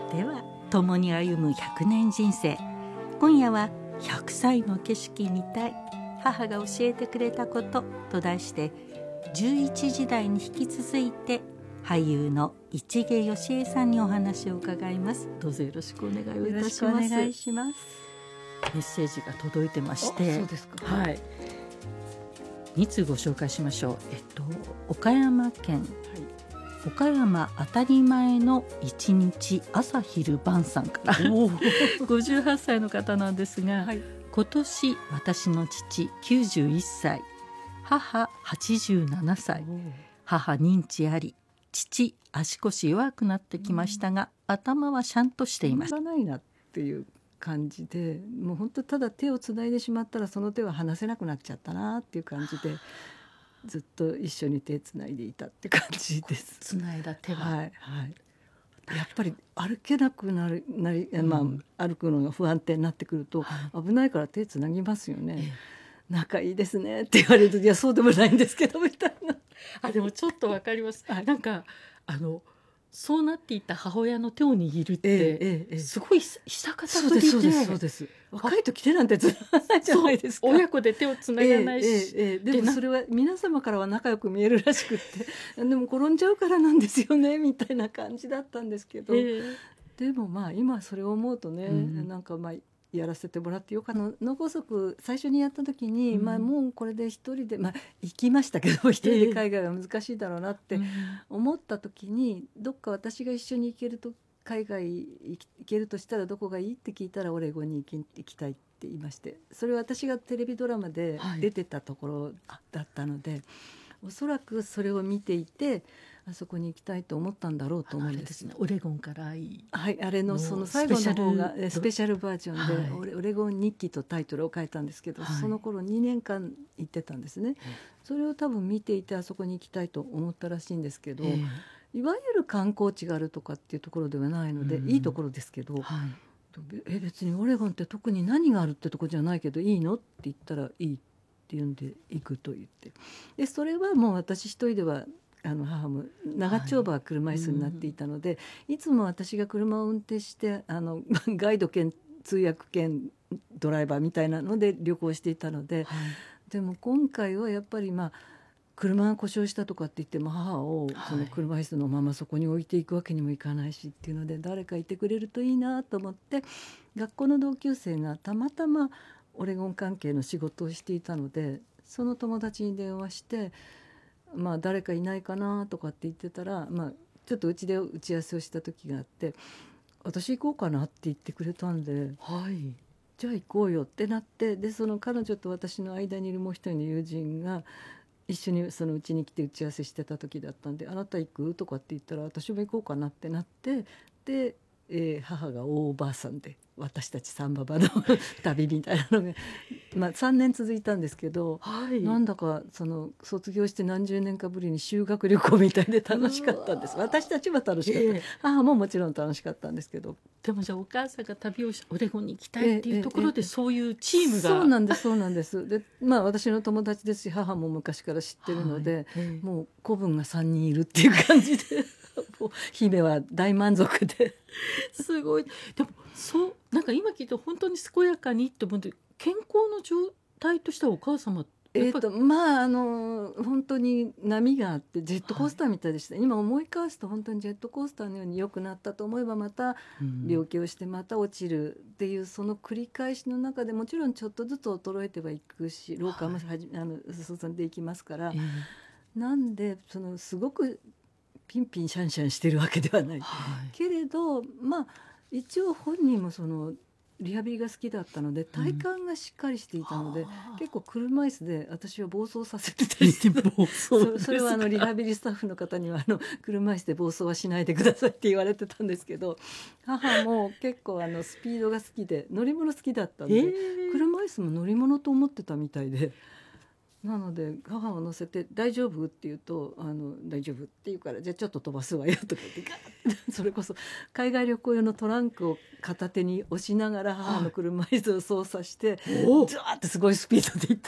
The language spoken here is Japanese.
では共に歩む100年人生、今夜は100歳の景色見たい、母が教えてくれたことと題して、11時台に引き続いて俳優の市毛良枝さんにお話を伺います。どうぞよろしくお願いをいたします。 よろしくお願いします。 メッセージが届いてまして、 そうですか。 はい、2通ご紹介しましょう。岡山県、岡山当たり前の一日朝昼晩さんから58歳の方なんですが、はい、今年私の父91歳、母87歳、母認知あり、父足腰弱くなってきましたが、頭はシャンとしています。 ないなっていう感じで、もう本当ただ手をつないでしまったらその手は離せなくなっちゃったなっていう感じで、ずっと一緒に手つないでいたって感じです。 つないだ手は、 はいはい、やっぱり歩けなくなり、歩くのが不安定になってくると、危ないから手つなぎますよね。仲いいですねって言われると、いやそうでもないんですけどみたいな。 でもちょっとわかります、なんかそうなっていた母親の手を握るって、すごい久方ぶりで、 そうです。若い時手なんてつながないじゃないですか。 親子で手をつながないし、 でもそれは皆様からは仲良く見えるらしくってでも転んじゃうからなんですよねみたいな感じだったんですけど、でも今それを思うとね、なんかやらせてもらってよかった。脳梗塞最初にやった時に、もうこれで一人で、行きましたけど一人で海外は難しいだろうなって思った時に、どっか私が一緒に行けると、海外行けるとしたらどこがいいって聞いたらオレゴンに行きたいって言いまして、それは私がテレビドラマで出てたところだったので、おそらくそれを見ていてあそこに行きたいと思ったんだろうと思うんです。 オレゴンからあれのその最後の方がスペシャルバージョンで、オレゴン日記とタイトルを変えたんですけど、その頃2年間行ってたんですね。それを多分見ていてあそこに行きたいと思ったらしいんですけど、いわゆる観光地があるとかっていうところではないので、いいところですけど、別にオレゴンって特に何があるってとこじゃないけどいいのって言ったらいいって言うんで行くと言って、でそれはもう私一人では母も長丁場は車椅子になっていたので、いつも私が車を運転してガイド兼通訳兼ドライバーみたいなので旅行していたので、でも今回はやっぱり車が故障したとかって言っても母をその車椅子のままそこに置いていくわけにもいかないしっていうので、誰かいてくれるといいなと思って、学校の同級生がたまたまオレゴン関係の仕事をしていたので、その友達に電話して誰かいないかなとかって言ってたら、ちょっとうちで打ち合わせをした時があって、私行こうかなって言ってくれたんで、じゃあ行こうよってなって、でその彼女と私の間にいるもう一人の友人が一緒にそのうちに来て打ち合わせしてた時だったんで、あなた行くとかって言ったら私も行こうかなってなって、で、母が大おばあさんで私たち三ババの旅みたいなのが、3年続いたんですけど、なんだかその卒業して何十年かぶりに修学旅行みたいで楽しかったんです。私たちは楽しかった、母ももちろん楽しかったんですけど。 でもじゃあお母さんが旅をオレゴンに行きたいっていうところで、そういうチームが、 そうなんですで、私の友達ですし、母も昔から知ってるので、もう子分が3人いるっていう感じで姫は大満足ですごい。でもなんか今聞いて本当に健やかにって思って、健康の状態としてはお母様本当に波があってジェットコースターみたいでした、今思い返すと本当にジェットコースターのように良くなったと思えばまた病気をしてまた落ちるっていう、その繰り返しの中で、もちろんちょっとずつ衰えてはいくし、老化も進んでいきますから、なんですごくピンピンシャンシャンしてるわけではない、けれど一応本人もそのリハビリが好きだったので体幹がしっかりしていたので、結構車椅子で私は暴走させてたりしてそれはリハビリスタッフの方には車椅子で暴走はしないでくださいって言われてたんですけど、母も結構スピードが好きで乗り物好きだったんで、車椅子も乗り物と思ってたみたいで、なので母を乗せて大丈夫って言うと大丈夫って言うから、じゃあちょっと飛ばすわよとか言ってガーッそれこそ海外旅行用のトランクを片手に押しながら母の車椅子を操作して、ザーってすごいスピードで行った